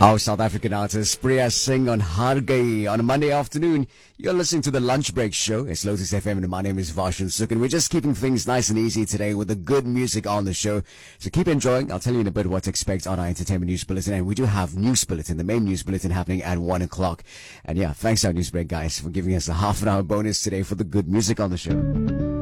Our South African artist Priya Singh on Har Gayi on a Monday afternoon. You're listening to the Lunch Break Show. It's Lotus FM and my name is Varshan Suk, and we're just keeping things nice and easy today with the good music on the show. So keep enjoying. I'll tell you in a bit what to expect on our entertainment news bulletin, and we do have news bulletin, the main news bulletin happening at 1 o'clock. And yeah, thanks our news break guys for giving us a half an hour bonus today for the good music on the show.